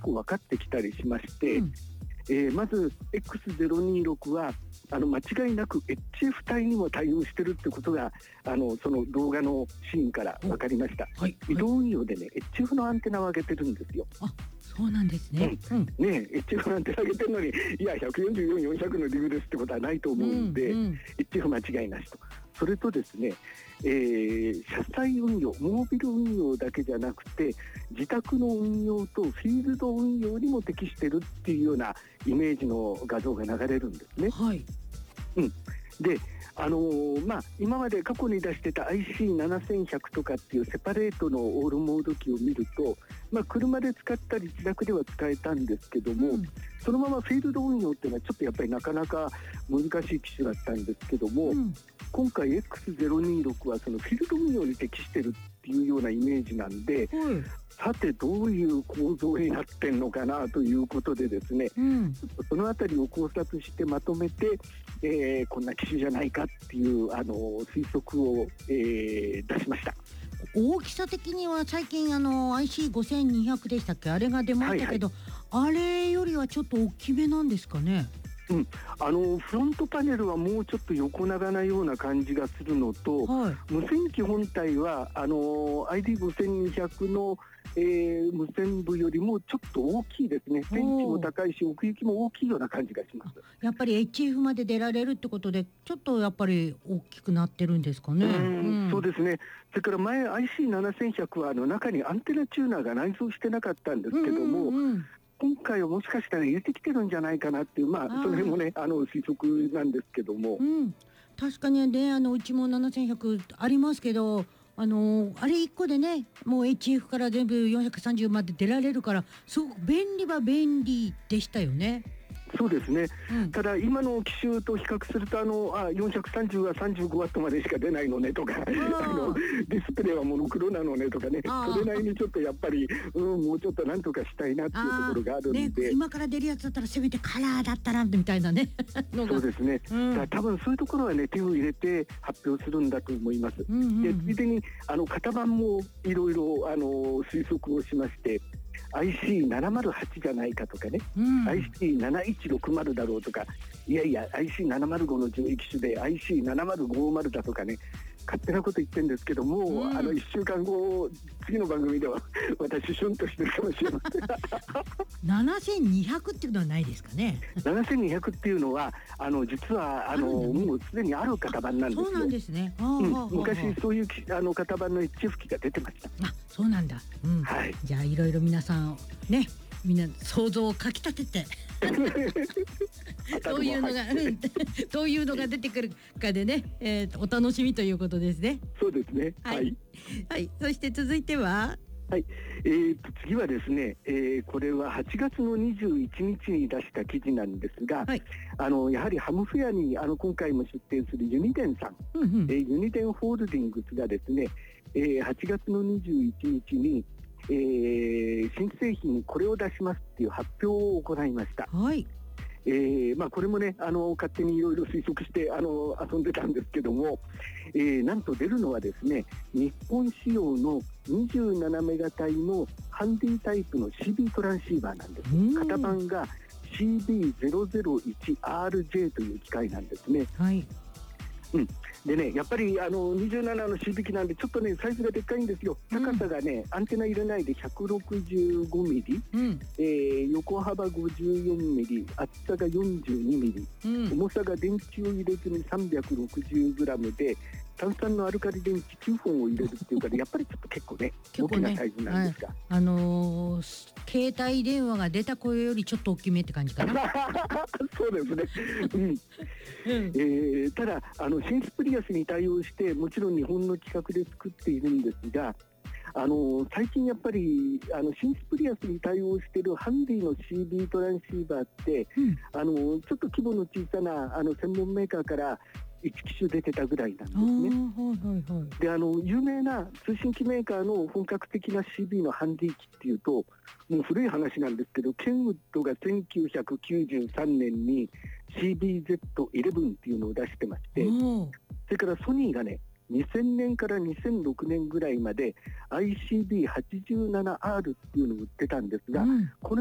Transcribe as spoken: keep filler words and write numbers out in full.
結構分かってきたりしまして、 うんえー、まず エックスゼロにじゅうろく はあの間違いなく エイチエフ 帯にも対応してるってことがあのその動画のシーンから分かりました。 はい、 移動運用でね エイチエフ のアンテナを上げてるんですよ。 あ、そうなんですね。 うん、ねえ エイチエフ のアンテナ上げてるのにいやひゃくよんじゅうよん、よんひゃくのリグですってことはないと思うんで、 うんうん、 エイチエフ 間違いなしと。それとですね、えー、車載運用、モービル運用だけじゃなくて自宅の運用とフィールド運用にも適してるっていうようなイメージの画像が流れるんですね。 はい、 うん、であのーまあ、今まで過去に出してた アイシーななせんひゃく とかっていうセパレートのオールモード機を見ると、まあ、車で使ったり自宅では使えたんですけども、うん、そのままフィールド運用っていうのはちょっとやっぱりなかなか難しい機種だったんですけども、うん、今回 エックスゼロにじゅうろく はそのフィールド運用に適してるっていうようなイメージなんで、うん、さてどういう構造になってんのかなということでですね、うん、そのあたりを考察してまとめて、えー、こんな機種じゃないかっていうあの推測を、えー、出しました。 大きさ的には最近あの アイシーごせんにひゃく でしたっけ、あれが出ましたけど、はいはい、あれよりはちょっと大きめなんですかね。 うん、あのフロントパネルはもうちょっと横長なような感じがするのと、はい、無線機本体はあの アイディーごせんにひゃく の、えー、無線部よりもちょっと大きいですね。電池も高いし奥行きも大きいような感じがします。 やっぱり エイチエフ まで出られるってことでちょっとやっぱり大きくなってるんですかね。うん、 うん、そうですね。それから前 アイシーななせんひゃく はあの中にアンテナチューナーが内蔵してなかったんですけども、うんうんうん、今回はもしかしたら入れてきてるんじゃないかなっていう、まあ、その辺もねあの推測なんですけども、 うん、確かにねあのうちもななせんひゃくありますけど、あのあれいっこでねもう エイチエフ から全部よんひゃくさんじゅうまで出られるからすごく便利は便利でしたよね。 そうですね、うん、ただ今の機種と比較するとあのあよんひゃくさんじゅうはさんじゅうごワットまでしか出ないのねとかあのディスプレイはモノクロなのねとかね、それなりにちょっとやっぱり、うん、もうちょっとなんとかしたいなっていうところがあるんで、 ね、今から出るやつだったらせめてカラーだったらみたいなねそうですね、うん、だ多分そういうところはね手を入れて発表するんだと思います、うんうんうん、でついでにあの型番もいろいろあの推測をしまして、アイシーななまるはち じゃないかとかね、うん、アイシーなないちろくまる だろうとか、いやいや アイシーななまるご の上位機種で アイシーななまるごまる だとかね、勝手なこと言ってるんですけども、うん、あのいっしゅうかんご次の番組では私シュンとしてるかもしれませんななせんにひゃくっていうのはないですかね。 ななせんにひゃくっていうのはあの実はあのあ、ね、もうすでにある型番なんですよ。 そうなんですね。あ、 うん、昔そういうあの型番の エイチエフ 機が出てました。 あ、そうなんだ、うん、はい、じゃあいろいろ皆さんねみんな想像をかきたててどういうのが、うん、どういうのが出てくるかでね、えー、お楽しみということですね。 そうですね。 はい、はいはい、そして続いてははい、えー、と次はですね、えー、これははちがつのにじゅういちにちに出した記事なんですが、はい、あのやはりハムフェアにあの今回も出展するユニデンさん、うんうん、えー、ユニデンホールディングスがですね、えー、はちがつのにじゅういちにちに、えー、新製品これを出しますっていう発表を行いました。 はい、 えーまあ、これもねあの勝手にいろいろ推測してあの遊んでたんですけども、えー、なんと出るのはですね日本仕様のにじゅうななメガ帯のハンディタイプの シービー トランシーバーなんです。型番が シービーゼロゼロいちアールジェー という機械なんですね。 はい、 うん、でねやっぱりあのにじゅうななの シービー 機なんでちょっとねサイズがでっかいんですよ。高さがね、うん、アンテナ入れないでひゃくろくじゅうごミリ、うん、えー、横幅ごじゅうよんミリ、厚さがよんじゅうにミリ、うん、重さが電池を入れずにさんびゃくろくじゅうグラムで炭酸のアルカリ電池きゅうほんを入れるっていうからやっぱりちょっと結構ね大きなサイズなんですが、はい、 あのー、携帯電話が出た声よりちょっと大きめって感じかなそうですね、うんうん、えー、ただあのシンスプリアスに対応してもちろん日本の規格で作っているんですが、あの最近やっぱりあのシンスプリアスに対応しているハンディの シービー トランシーバーって、うん、あのちょっと規模の小さなあの専門メーカーからいち機種出てたぐらいなんですね。はいはいはい、であの有名な通信機メーカーの本格的な シービー のハンディ機っていうともう古い話なんですけど、ケンウッドがせんきゅうひゃくきゅうじゅうさんねんに シービーゼットイレブン っていうのを出してまして、それからソニーがねにせんねんからにせんろくねんぐらいまで アイシービーはちじゅうななアール っていうのを売ってたんですが、うん、これ